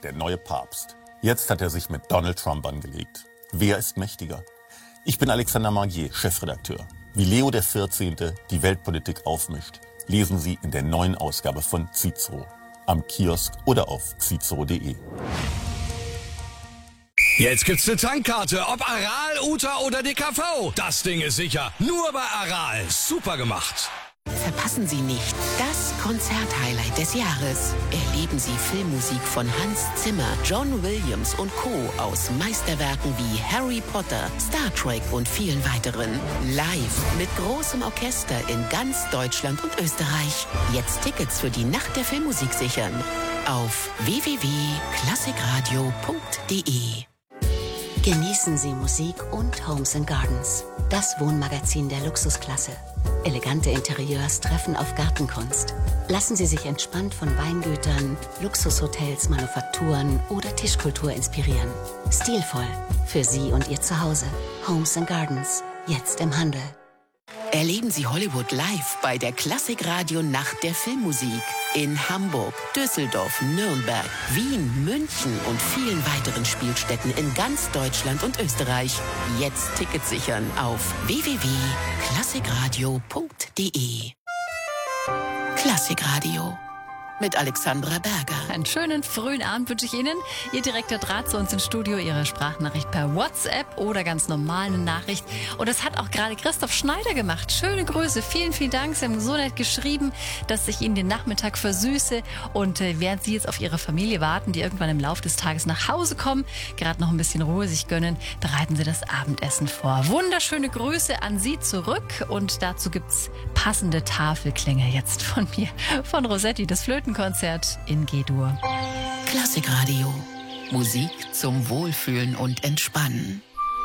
der neue Papst. Jetzt hat er sich mit Donald Trump angelegt. Wer ist mächtiger? Ich bin Alexander Magier, Chefredakteur. Wie Leo XIV. Die Weltpolitik aufmischt, lesen Sie in der neuen Ausgabe von Cicero. Am Kiosk oder auf cicero.de. Jetzt gibt's eine Tankkarte, ob Aral, Uta oder DKV. Das Ding ist sicher. Nur bei Aral. Super gemacht. Verpassen Sie nicht das Konzerthighlight des Jahres. Erleben Sie Filmmusik von Hans Zimmer, John Williams und Co. aus Meisterwerken wie Harry Potter, Star Trek und vielen weiteren. Live mit großem Orchester in ganz Deutschland und Österreich. Jetzt Tickets für die Nacht der Filmmusik sichern. Auf www.klassikradio.de. Genießen Sie Musik und Homes & Gardens. Das Wohnmagazin der Luxusklasse. Elegante Interieurs treffen auf Gartenkunst. Lassen Sie sich entspannt von Weingütern, Luxushotels, Manufakturen oder Tischkultur inspirieren. Stilvoll für Sie und Ihr Zuhause. Homes & Gardens. Jetzt im Handel. Erleben Sie Hollywood live bei der Klassikradio Nacht der Filmmusik. In Hamburg, Düsseldorf, Nürnberg, Wien, München und vielen weiteren Spielstätten in ganz Deutschland und Österreich. Jetzt Tickets sichern auf www.klassikradio.de. Klassikradio mit Alexandra Berger. Einen schönen frühen Abend wünsche ich Ihnen. Ihr direkter Draht zu uns ins Studio, Ihre Sprachnachricht per WhatsApp oder ganz normal eine Nachricht. Und das hat auch gerade Christoph Schneider gemacht. Schöne Grüße, vielen, vielen Dank. Sie haben so nett geschrieben, dass ich Ihnen den Nachmittag versüße. Und während Sie jetzt auf Ihre Familie warten, die irgendwann im Laufe des Tages nach Hause kommen, gerade noch ein bisschen Ruhe sich gönnen, bereiten Sie das Abendessen vor. Wunderschöne Grüße an Sie zurück. Und dazu gibt's passende Tafelklänge jetzt von mir, von Rossetti, das Flötenkonzert in G-Dur. Klassikradio. Musik zum Wohlfühlen und Entspannen.